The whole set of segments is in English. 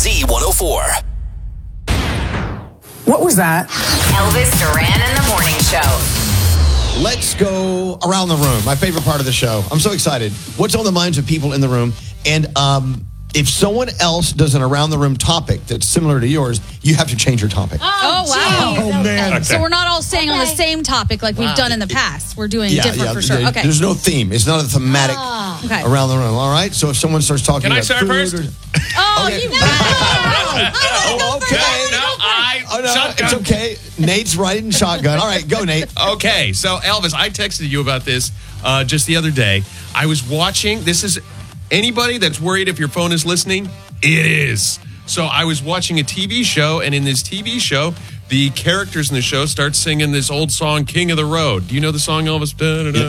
Z104. What was that? Elvis Duran in the Morning Show. Let's go around the room. My favorite part of the show. I'm so excited. What's on the minds of people in the room? And if someone else does an around the room topic that's similar to yours, you have to change your topic. Oh, wow. Oh, man. So we're not all staying on the same topic like we've done in the past. We're doing different for sure. Okay. There's no theme. It's not a thematic Okay. around the room. All right. So if someone starts talking Can I about start food first? Oh, you It's okay. Nate's riding shotgun. All right, go, Nate. Okay, so Elvis, I texted you about this just the other day. I was watching. This is anybody that's worried if your phone is listening. It is. So I was watching a TV show, and in this TV show, the characters in the show start singing this old song, "King of the Road." Do you know the song, Elvis? King of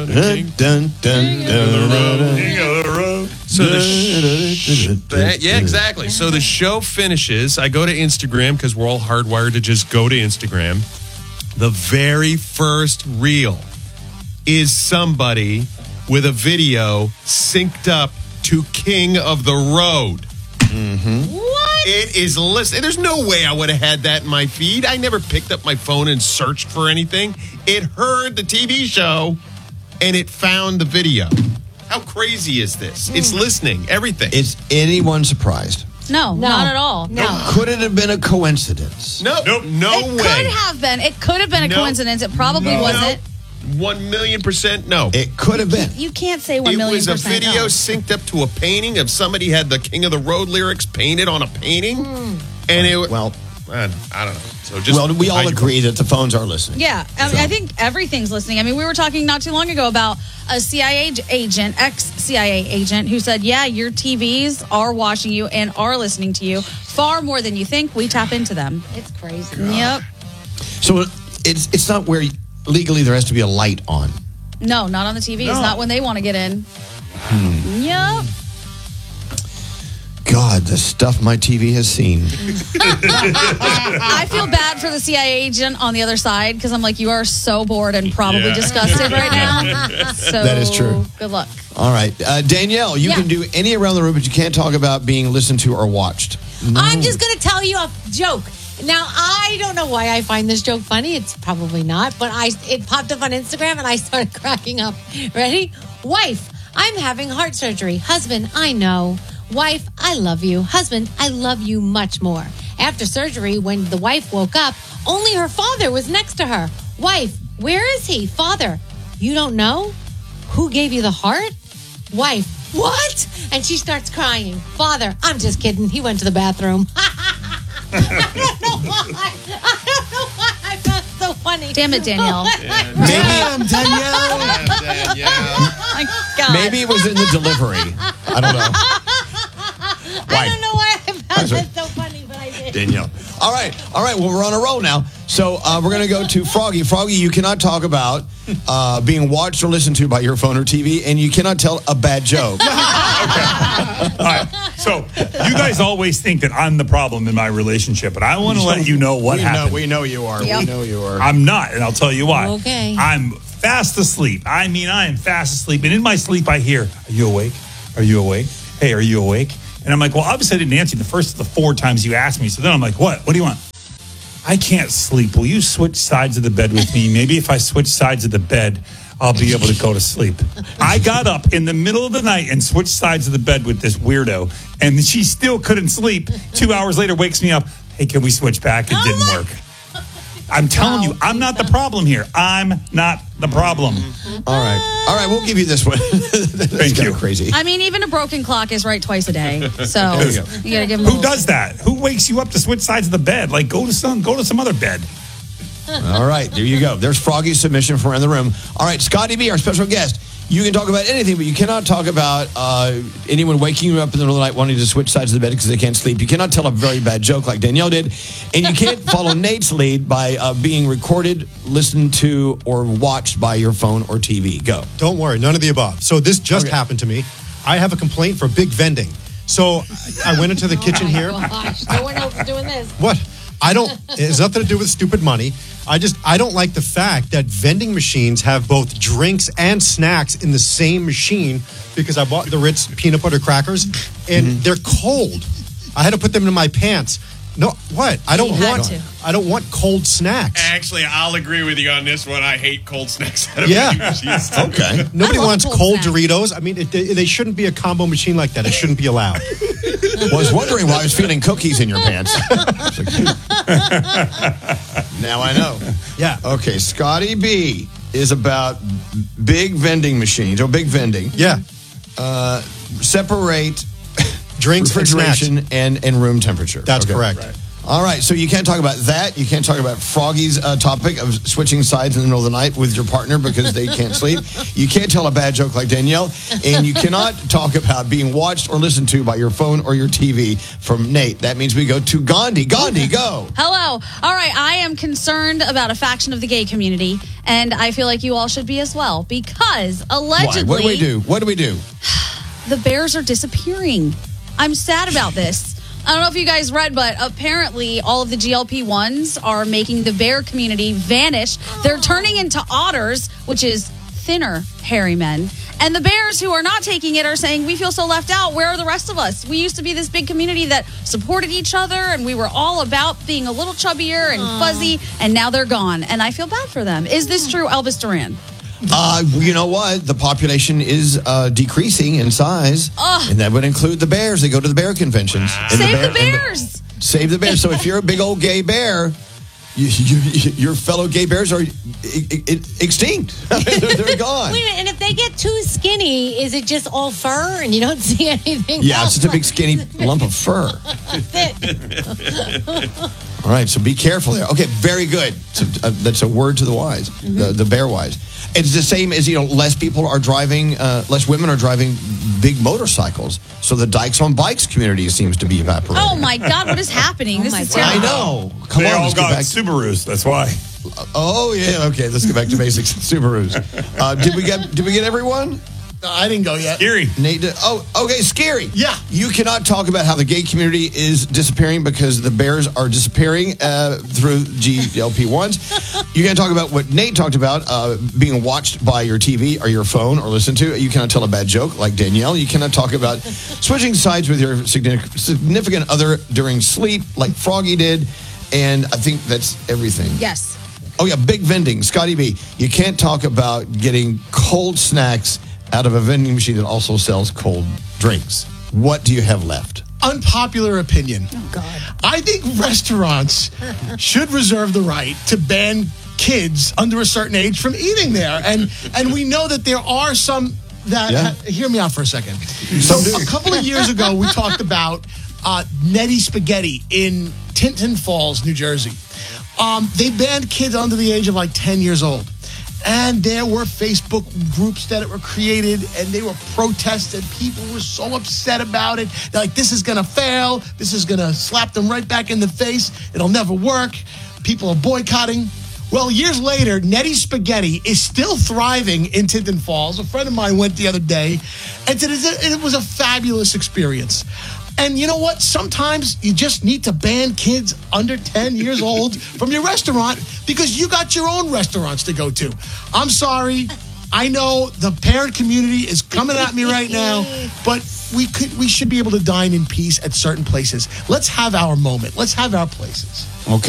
the Road. So yeah, exactly. So the show finishes. I go to Instagram because we're all hardwired to just go to Instagram. The very first reel is somebody with a video synced up to "King of the Road." What? It is listed. There's no way I would have had that in my feed. I never picked up my phone and searched for anything. It heard the TV show and it found the video. How crazy is this? It's listening, everything. Is anyone surprised? No, not at all. Could it have been a coincidence? No It way. could have been. It could have been a coincidence. It probably wasn't. 1,000,000% no. It could have been. You can't say 1,000,000%. It was a video no. synced up to a painting of somebody had the King of the Road lyrics painted on a painting. And it Well, I don't know. So just we all agree that the phones are listening. Yeah, I think everything's listening. I mean, we were talking not too long ago about a CIA agent, ex-CIA agent, who said, yeah, your TVs are watching you and are listening to you far more than you think. We tap into them. It's crazy. Yep. So it's not where legally there has to be a light on. No, not on the TVs. Not when they want to get in. Yep. God, the stuff my TV has seen. I feel bad for the CIA agent on the other side because I'm like, you are so bored and probably disgusted right now. So That is true. Good luck. All right. Danielle, you can do any around the room, but you can't talk about being listened to or watched. No. I'm just going to tell you a joke. Now, I don't know why I find this joke funny. It's probably not, but it popped up on Instagram and I started cracking up. Ready? Wife, I'm having heart surgery. Husband, I know. Wife, I love you. Husband, I love you much more. After surgery, when the wife woke up, only her father was next to her. Wife, where is he? Father, you don't know? Who gave you the heart? Wife, what? And she starts crying. Father, I'm just kidding. He went to the bathroom. I don't know why. I found it so funny. Damn it, Danielle. Maybe Danielle. My God. Maybe it was in the delivery. I don't know. I don't know why I found that so funny, but I did. Danielle. All right. Well, we're on a roll now. So we're going to go to Froggy. Froggy, you cannot talk about being watched or listened to by your phone or TV, and you cannot tell a bad joke. All right. So you guys always think that I'm the problem in my relationship, but I want to let you know what happened. We know you are. Yep. We know you are. I'm not, and I'll tell you why. Okay. I'm fast asleep. I mean, I am fast asleep, and in my sleep I hear, "Are you awake? Are you awake? Hey, are you awake?" And I'm like, well, obviously I didn't answer the first of the 4 times you asked me. So then I'm like, what? What do you want? I can't sleep. Will you switch sides of the bed with me? Maybe if I switch sides of the bed, I'll be able to go to sleep. I got up in the middle of the night and switched sides of the bed with this weirdo, and she still couldn't sleep. 2 hours later, wakes me up. Hey, can we switch back? It didn't work. I'm telling you, I'm not the problem here. I'm not the problem. All right, we'll give you this one. Thank you. Crazy. I mean, even a broken clock is right twice a day. So There you go. you got to give him Who does that? Who wakes you up to switch sides of the bed? Like, go to some other bed. All right, there you go. There's Froggy's submission from around the room. All right, Scotty B, our special guest. You can talk about anything, but you cannot talk about anyone waking you up in the middle of the night wanting to switch sides of the bed because they can't sleep. You cannot tell a very bad joke like Danielle did. And you can't follow Nate's lead by being recorded, listened to, or watched by your phone or TV. Go. Don't worry, none of the above. So this just happened to me. I have a complaint for big vending. So I went into the kitchen here. Gosh, no one else is doing this. What? It has nothing to do with stupid money. I don't like the fact that vending machines have both drinks and snacks in the same machine because I bought the Ritz peanut butter crackers and they're cold. I had to put them in my pants. No, what? I don't had want. to. I don't want cold snacks. Actually, I'll agree with you on this one. I hate cold snacks. Yeah. Okay. Nobody I love wants cold cold snacks. Doritos. I mean, they shouldn't be a combo machine like that. It shouldn't be allowed. Well, I was wondering why I was feeling cookies in your pants. Now I know. Yeah. Okay, Scotty B is about big vending machines, or big vending. Yeah. Separate Drinks and snacks. refrigeration and room temperature. That's Okay. correct. Right. All right, so you can't talk about that. You can't talk about Froggy's topic of switching sides in the middle of the night with your partner because they can't sleep. You can't tell a bad joke like Danielle. And you cannot talk about being watched or listened to by your phone or your TV from Nate. That means we go to Gandhi. Gandhi, go. Hello. All right. I am concerned about a faction of the gay community, and I feel like you all should be as well, because Why? allegedly What do we do? What do we do? the bears are disappearing. I'm sad about this. I don't know if you guys read, but apparently all of the GLP-1s are making the bear community vanish. They're turning into otters, which is thinner, hairy men. And the bears who are not taking it are saying, we feel so left out. Where are the rest of us? We used to be this big community that supported each other, and we were all about being a little chubbier and fuzzy, and now they're gone. And I feel bad for them. Is this true, Elvis Duran? You know what? The population is decreasing in size, and that would include the bears. They go to the bear conventions. And Save the and bears! Save the bears. So if you're a big old gay bear, your fellow gay bears are extinct. They're gone. Wait a minute, and if they get too skinny, is it just all fur and you don't see anything Yeah, else? it's just a big skinny lump of fur. All right, so be careful there. Okay, very good. So, that's a word to the wise, the bear wise. It's the same as, less people are driving, less women are driving big motorcycles. So the Dykes on Bikes community seems to be evaporating. Oh, my God. What is happening? This my is God. I terrible. know. Come They on, all let's get got back. Subarus. That's why. Oh yeah, okay. Let's get back to basics. Subarus. Did we get everyone? I didn't go yet. Scary. Nate did. Oh, okay. Scary. Yeah. You cannot talk about how the gay community is disappearing because the bears are disappearing through GLP-1s. You can't talk about what Nate talked about, being watched by your TV or your phone or listened to. You cannot tell a bad joke like Danielle. You cannot talk about switching sides with your significant other during sleep like Froggy did. And I think that's everything. Yes. Oh, yeah, big vending. Scotty B, you can't talk about getting cold snacks out of a vending machine that also sells cold drinks. What do you have left? Unpopular opinion. Oh, God. I think restaurants should reserve the right to ban kids under a certain age from eating there. And we know that there are some that... Yeah. Hear me out for a second. Some So do. a couple of years ago, we talked about Nettie Spaghetti in Tinton Falls, New Jersey. They banned kids under the age of like 10 years old. And there were Facebook groups that were created, and they were protested. People were so upset about it. They're like, this is going to fail. This is going to slap them right back in the face. It'll never work. People are boycotting. Well, years later, Nettie Spaghetti is still thriving in Tinton Falls. A friend of mine went the other day and said it was a fabulous experience. And you know what? Sometimes you just need to ban kids under 10 years old from your restaurant because you got your own restaurants to go to. I'm sorry. I know the parent community is coming at me right now, but we should be able to dine in peace at certain places. Let's have our moment. Let's have our places. Okay.